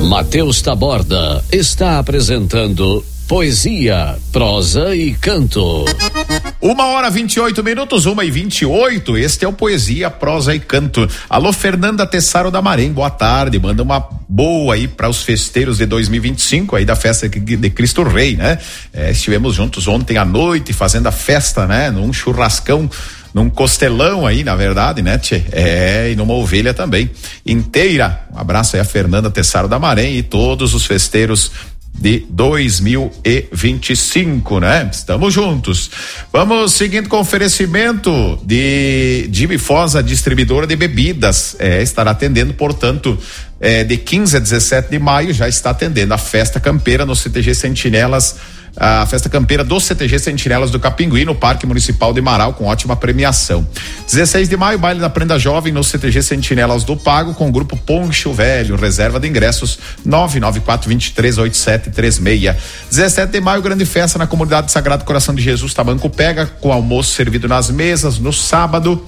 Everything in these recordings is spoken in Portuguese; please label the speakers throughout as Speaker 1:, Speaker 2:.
Speaker 1: Matheus Taborda está apresentando Poesia, Prosa e Canto.
Speaker 2: 1h28, 1h28. Este é o Poesia, Prosa e Canto. Alô, Fernanda Tessaro da Marém, boa tarde. Manda uma boa aí para os festeiros de 2025 aí da festa de Cristo Rei, né? Estivemos juntos ontem à noite fazendo a festa, né? Num churrascão, num costelão aí, na verdade, né, tchê? E numa ovelha também inteira. Um abraço aí a Fernanda Tessaro da Marém e todos os festeiros de 2025, né? Estamos juntos. Vamos seguindo com o oferecimento de Jimmy Fosa, distribuidora de bebidas. Estará atendendo, portanto, de 15 a 17 de maio, já está atendendo a festa campeira no CTG Sentinelas. A festa campeira do CTG Sentinelas do Capinguí, no Parque Municipal de Marau, com ótima premiação. 16 de maio, baile da Prenda Jovem no CTG Sentinelas do Pago, com o grupo Poncho Velho, reserva de ingressos 994238736. 17 de maio, grande festa na comunidade Sagrado Coração de Jesus, Tabanco Pega, com almoço servido nas mesas. No sábado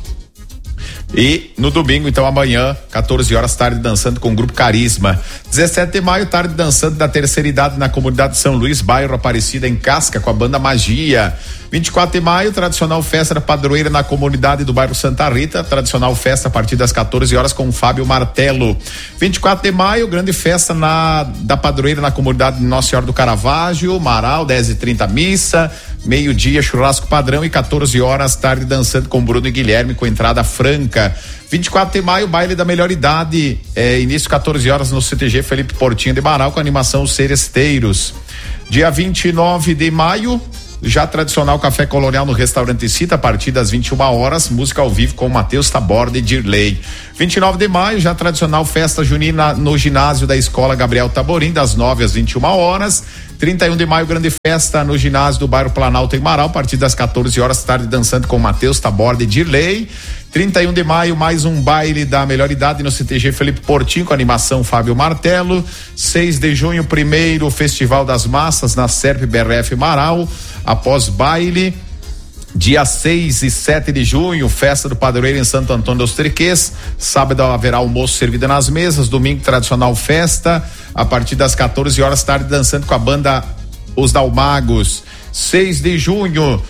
Speaker 2: e no domingo, então amanhã, 14 horas, tarde dançando com o grupo Carisma. 17 de maio, tarde dançando da terceira idade na comunidade São Luís, bairro Aparecida, em Casca, com a banda Magia. 24 de maio, tradicional festa da padroeira na comunidade do bairro Santa Rita, tradicional festa a partir das 14 horas com o Fábio Martelo. 24 de maio, grande festa da padroeira na comunidade de Nossa Senhora do Caravaggio, Marau, 10h30 missa, meio-dia churrasco padrão e 14 horas, tarde dançando com Bruno e Guilherme, com entrada franca. 24 de maio, baile da melhor idade, início 14 horas no CTG Felipe Portinho de Marau, com animação Seresteiros. Dia 29 de maio, já tradicional café colonial no restaurante Cita, a partir das 21 horas, música ao vivo com Matheus Taborda e Dirley. 29 de maio, já tradicional festa junina no ginásio da Escola Gabriel Taborim, das 9 às 21 horas. 31 de maio, grande festa no ginásio do bairro Planalto em Marau, a partir das 14 horas, tarde dançando com Matheus Taborda e Dirley. 31 de maio, mais um baile da melhor idade no CTG Felipe Portinho, com animação Fábio Martelo. 6 de junho, primeiro Festival das Massas na Serp BRF Marau, após baile. Dia 6 e 7 de junho, festa do padroeiro em Santo Antônio dos Triquês. Sábado haverá almoço servido nas mesas. Domingo, tradicional festa, a partir das 14 horas, tarde dançando com a banda Os Dalmagos. 6 de junho,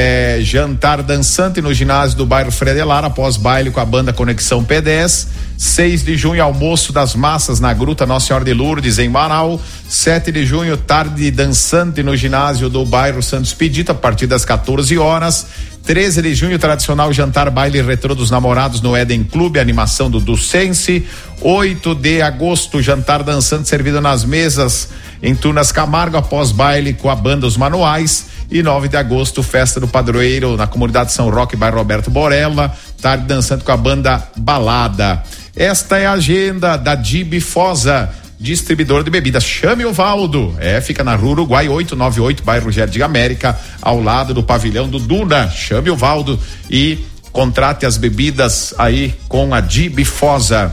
Speaker 2: jantar dançante no ginásio do bairro Fredelar, após baile com a banda Conexão P10. 6 de junho, almoço das massas na Gruta Nossa Senhora de Lourdes, em Marau. 7 de junho, tarde dançante no ginásio do bairro Santos Pedito, a partir das 14 horas. 13 de junho, tradicional jantar baile retrô dos namorados no Eden Clube, animação do Dulcense. 8 de agosto, jantar dançante servido nas mesas em Tunas Camargo, após baile com a banda Os Manuais. E 9 de agosto, festa do padroeiro na comunidade São Roque, bairro Roberto Borella, tarde dançando com a banda Balada. Esta é a agenda da Jimmy Fosa, distribuidor de bebidas. Chame o Valdo, fica na Rua Uruguai 898, bairro Jardim América, ao lado do pavilhão do Duna. Chame o Valdo e contrate as bebidas aí com a Jimmy Fosa.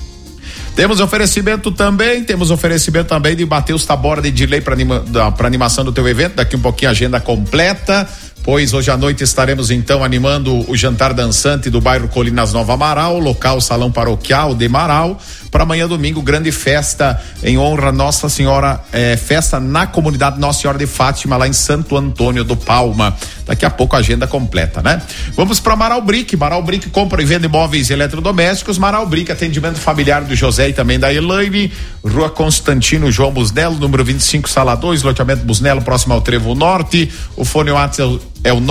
Speaker 2: Temos oferecimento também de Matheus Taborda e Dirley para animação do teu evento. Daqui um pouquinho a agenda completa, pois hoje à noite estaremos então animando o jantar dançante do bairro Colinas Nova Marau, local Salão Paroquial de Marau. Para amanhã domingo, grande festa em honra a Nossa Senhora, festa na comunidade Nossa Senhora de Fátima, lá em Santo Antônio do Palma. Daqui a pouco a agenda completa, né? Vamos para Marau Brick. Marau Brick compra e vende móveis e eletrodomésticos. Marau Brick, atendimento familiar do José e também da Elaine. Rua Constantino João Busnello, número 25, sala 2, loteamento Busnello, próximo ao Trevo Norte. O fone WhatsApp é o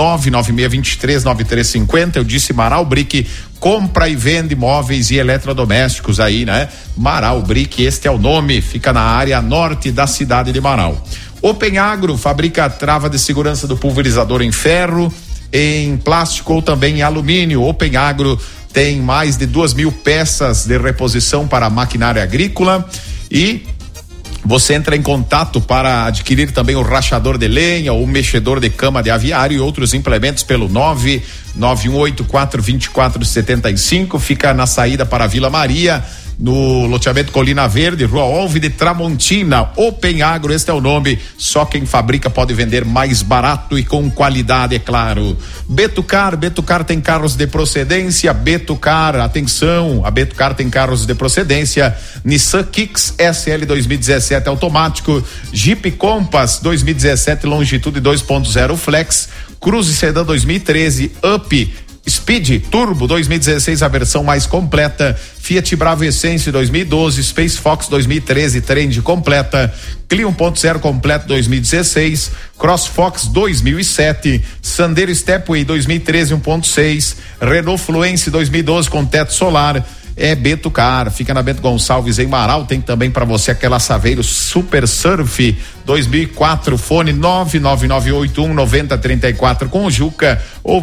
Speaker 2: 996239350. Eu disse Marau Brick, compra e vende móveis e eletrodomésticos aí, né? Marau Brick, este é o nome, fica na área norte da cidade de Marau. Open Agro fabrica a trava de segurança do pulverizador em ferro, em plástico ou também em alumínio. Open Agro tem mais de 2.000 peças de reposição para a maquinária agrícola e você entra em contato para adquirir também o rachador de lenha, o mexedor de cama de aviário e outros implementos pelo 991842475. Fica na saída para a Vila Maria, no loteamento Colina Verde, Rua Olve de Tramontina. Open Agro, este é o nome. Só quem fabrica pode vender mais barato e com qualidade, é claro. Betucar tem carros de procedência. Betucar, atenção, a Betucar tem carros de procedência. Nissan Kicks SL 2017 automático, Jeep Compass 2017 Longitude 2.0 Flex, Cruze Sedan 2013, Up Speed Turbo 2016, a versão mais completa, Fiat Bravo Essence 2012, Space Fox 2013, Trend completa, Clio 1.0 completo 2016, Cross Fox 2007, Sandero Stepway 2013 1.6, Renault Fluence 2012 com teto solar. É Betucar, fica na Bento Gonçalves em Marau. Tem também para você aquela Saveiro Super Surf 2004, fone 999819034 com o Juca ou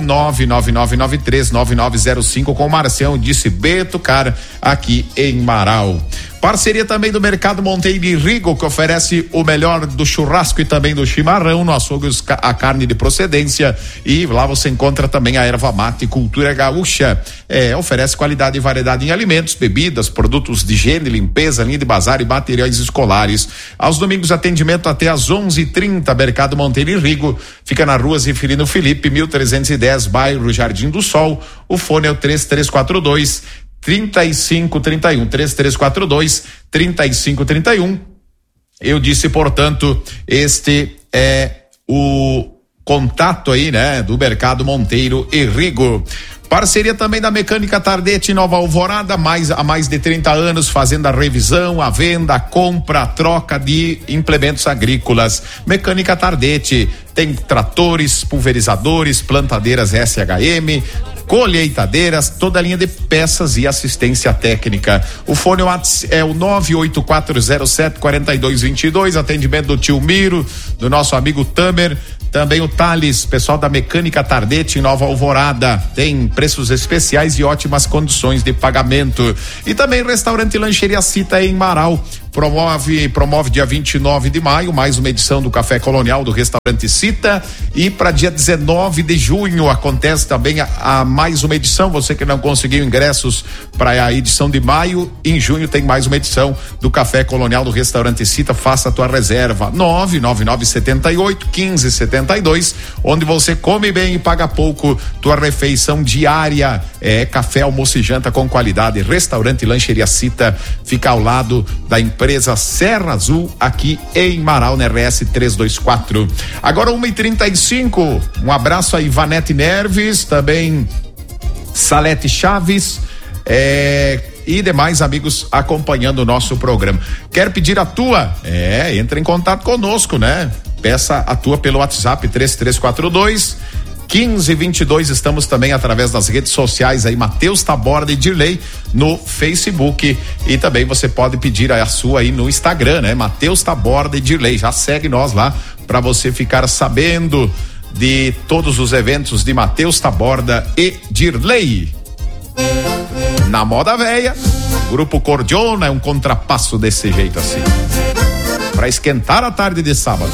Speaker 2: 999939905 com o Marcião. Disse Betucar aqui em Marau. Parceria também do Mercado Monteiro e Rigo, que oferece o melhor do churrasco e também do chimarrão no açougue, a carne de procedência, e lá você encontra também a erva mate Cultura Gaúcha. Oferece qualidade e variedade em alimentos, bebidas, produtos de higiene, limpeza, linha de bazar e materiais escolares. Aos domingos, atendimento até às 11h30. Mercado Monteiro e Rigo fica na Rua Zefirino Felipe, 1310, bairro Jardim do Sol. O fone é o 3342-3531, 3342-3531. Eu disse, portanto, este é o contato aí, né, do Mercado Monteiro e Rigo. Parceria também da Mecânica Tardete Nova Alvorada, há mais de 30 anos fazendo a revisão, a venda, a compra, a troca de implementos agrícolas. Mecânica Tardete tem tratores, pulverizadores, plantadeiras SHM, colheitadeiras, toda a linha de peças e assistência técnica. O fone é o 98407-4222, atendimento do tio Miro, do nosso amigo Tamer. Também o Thales, pessoal da Mecânica Tardete em Nova Alvorada, tem preços especiais e ótimas condições de pagamento. E também Restaurante Lancheria Cita em Marau, promove dia 29 de maio, mais uma edição do Café Colonial do Restaurante Cita, e para dia 19 de junho acontece também a mais uma edição. Você que não conseguiu ingressos para a edição de maio, em junho tem mais uma edição do Café Colonial do Restaurante Cita. Faça a tua reserva, 99978-1572, onde você come bem e paga pouco. Tua refeição diária é café, almoço e janta com qualidade. Restaurante Lancheria Cita fica ao lado da empresa Serra Azul, aqui em Marau, na RS 324. Agora 1h35, um abraço a Ivanete Nerves, também Salete Chaves, e demais amigos acompanhando o nosso programa. Quer pedir a tua? Entra em contato conosco, né? Peça a tua pelo WhatsApp 3342-1522. Estamos também através das redes sociais aí, Matheus Taborda e Dirley no Facebook, e também você pode pedir a sua aí no Instagram, né? Matheus Taborda e Dirley. Já segue nós lá para você ficar sabendo de todos os eventos de Matheus Taborda e Dirley. Na moda véia, Grupo Cordiona é um contrapasso desse jeito assim, para esquentar a tarde de sábado.